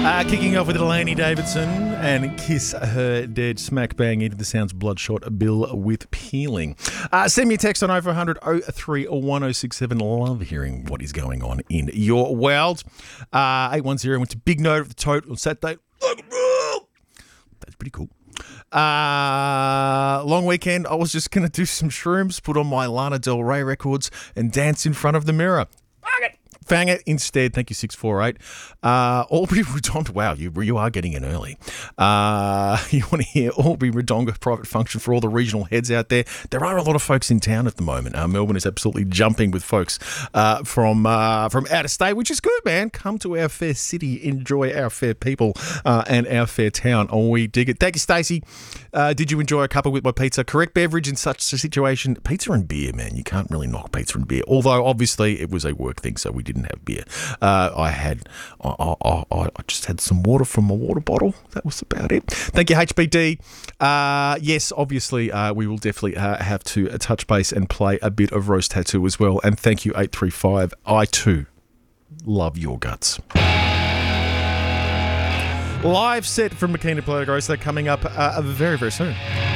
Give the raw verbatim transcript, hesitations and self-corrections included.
Uh, kicking off with Delaney Davidson and Kiss Her Dead, smack bang into the sounds Bloodshot Bill with Peeling. Uh, send me a text on oh four hundred oh three one oh six seven. Love hearing what is going on in your world. Uh, eight one zero went to Big Note of the Tote on Saturday. That's pretty cool. Uh, long weekend, I was just going to do some shrooms, put on my Lana Del Rey records and dance in front of the mirror. Fuck it. Fang it instead. Thank you, six four eight. Uh, Albury Wodonga. Wow, you you are getting in early. Uh, you want to hear Albury Wodonga private function for all the regional heads out there. There are a lot of folks in town at the moment. Uh, Melbourne is absolutely jumping with folks uh, from uh, from out of state, which is good, man. Come to our fair city, enjoy our fair people uh, and our fair town. Oh, we dig it. Thank you, Stacey. Uh, did you enjoy a cuppa with my pizza? Correct beverage in such a situation. Pizza and beer, man. You can't really knock pizza and beer. Although, obviously, it was a work thing, so we didn't have beer. Uh, I had, I, I, I just had some water from my water bottle. That was about it. Thank you, H B D. Uh, yes, obviously, uh, we will definitely uh, have to touch base and play a bit of Roast Tattoo as well. And thank you, eight three five. I too love your guts. Live set from Makina Plato Gross. They're coming up uh, very, very soon.